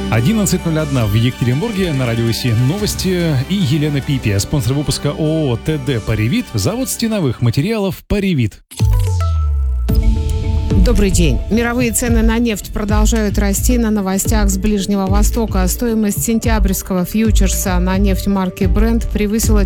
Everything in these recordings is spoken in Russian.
11:01 в Екатеринбурге, на радио СИ новости и Елена Пипи, спонсор выпуска ООО ТД «Паривит», завод стеновых материалов «Паривит». Добрый день. Мировые цены на нефть продолжают расти. На новостях с Ближнего Востока стоимость сентябрьского фьючерса на нефть марки Brent превысила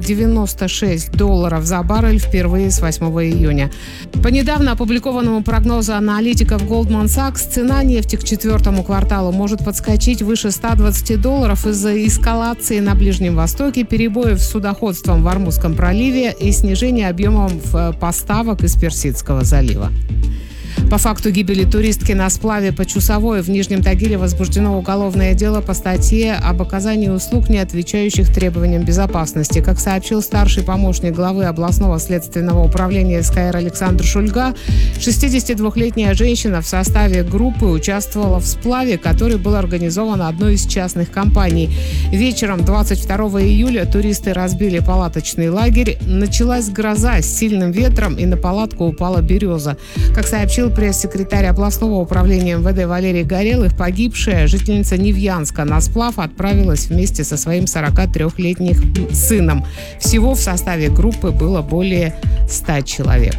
$96 за баррель впервые с 8 июня. По недавно опубликованному прогнозу аналитиков Goldman Sachs, цена нефти к четвертому кварталу может подскочить выше $120 из-за эскалации на Ближнем Востоке, перебоев с судоходством в Ормузском проливе и снижения объемов поставок из Персидского залива. По факту гибели туристки на сплаве по Чусовой в Нижнем Тагиле возбуждено уголовное дело по статье об оказании услуг, не отвечающих требованиям безопасности. Как сообщил старший помощник главы областного следственного управления СКР Александр Шульга, 62-летняя женщина в составе группы участвовала в сплаве, который был организован одной из частных компаний. Вечером 22 июля туристы разбили палаточный лагерь. Началась гроза с сильным ветром, и на палатку упала береза. Как сообщил пресс-секретарь областного управления МВД Валерий Горелых, погибшая жительница Невьянска на сплав отправилась вместе со своим 43-летним сыном. Всего в составе группы было более 100 человек.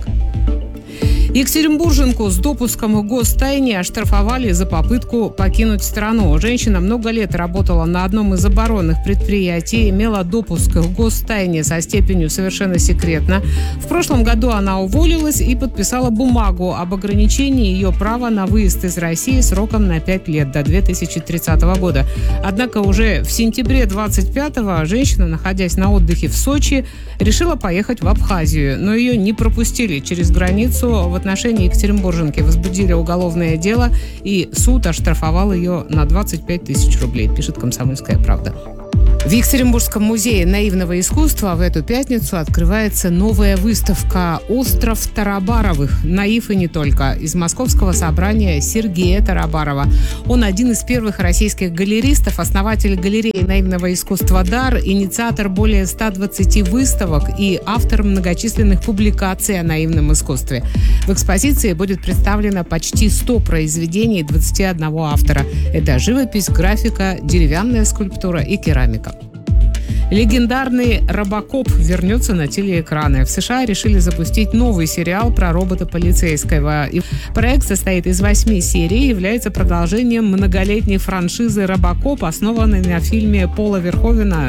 Екатеринбурженку с допуском к гостайне оштрафовали за попытку покинуть страну. Женщина много лет работала на одном из оборонных предприятий, имела допуск к гостайне со степенью «совершенно секретно». В прошлом году она уволилась и подписала бумагу об ограничении ее права на выезд из России сроком на 5 лет, до 2030 года. Однако уже в сентябре 25-го женщина, находясь на отдыхе в Сочи, решила поехать в Абхазию, но ее не пропустили через границу. В отношении екатеринбурженки возбудили уголовное дело, и суд оштрафовал ее на 25 тысяч рублей, пишет «Комсомольская правда». В Екатеринбургском музее наивного искусства в эту пятницу открывается новая выставка «Остров Тарабаровых. Наив и не только» из московского собрания Сергея Тарабарова. Он один из первых российских галеристов, основатель галереи наивного искусства «Дар», инициатор более 120 выставок и автор многочисленных публикаций о наивном искусстве. В экспозиции будет представлено почти 100 произведений 21 автора. Это живопись, графика, деревянная скульптура и керамика. Легендарный «Робокоп» вернется на телеэкраны. В США решили запустить новый сериал про робота полицейского. Проект состоит из 8 серий и является продолжением многолетней франшизы «Робокоп», основанной на фильме Пола Верховена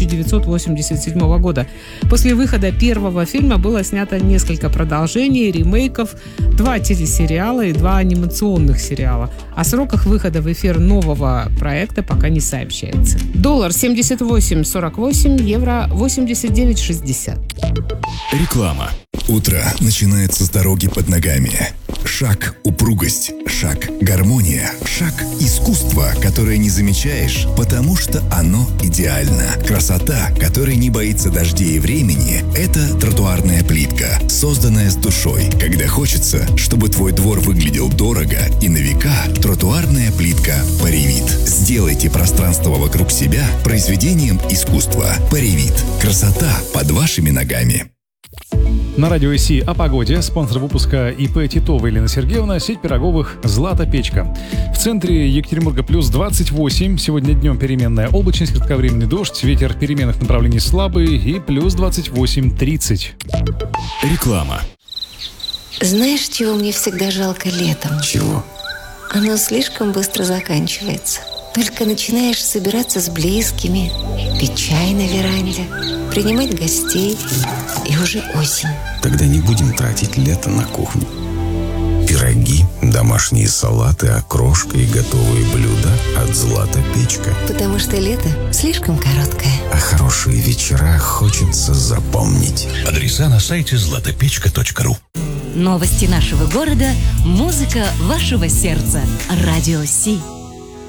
1987 года. После выхода первого фильма было снято несколько продолжений, ремейков, 2 телесериала и 2 анимационных сериала. О сроках выхода в эфир нового проекта пока не сообщается. Доллар 78.48, евро 89.60. Реклама. Утро начинается с дороги под ногами. Шаг – упругость, шаг – гармония, шаг – искусство, которое не замечаешь, потому что оно идеально. Красота, которая не боится дождей и времени – это тротуарная плитка, созданная с душой. Когда хочется, чтобы твой двор выглядел дорого и на века, тротуарная плитка «Паривит». Сделайте пространство вокруг себя произведением искусства. «Паривит». Красота под вашими ногами. На радио СИ о погоде. Спонсор выпуска ИП Титова Елена Сергеевна. Сеть пироговых «Злата Печка». В центре Екатеринбурга плюс 28. Сегодня днем переменная облачность, кратковременный дождь, ветер переменных направлений слабый и плюс 28-30. Реклама. Знаешь, чего мне всегда жалко летом? Чего? Оно слишком быстро заканчивается. Только начинаешь собираться с близкими, пить чай на веранде, принимать гостей, и уже осень. Тогда не будем тратить лето на кухню. Пироги, домашние салаты, окрошка и готовые блюда от «Злата Печка». Потому что лето слишком короткое. А хорошие вечера хочется запомнить. Адреса на сайте zlatopechka.ru. Новости нашего города, музыка вашего сердца. Радио СИ.